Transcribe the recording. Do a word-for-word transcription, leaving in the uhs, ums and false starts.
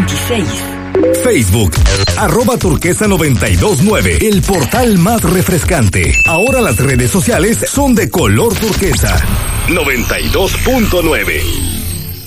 veintiséis. Facebook, arroba turquesa noventa y dos nueve, el portal más refrescante. Ahora las redes sociales son de color turquesa. noventa y dos punto nueve.